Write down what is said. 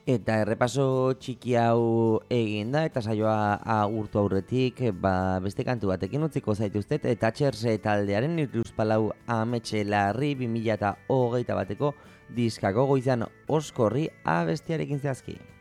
Eta errepaso txiki hau egin da, eta saioa agurtu aurretik, beste kantu batekin utziko zaituztet, eta Thatcherse taldearen Hiruzpalau ametxe larri 2021 bateko diskako goizan oskorri abestiarekin zehazki.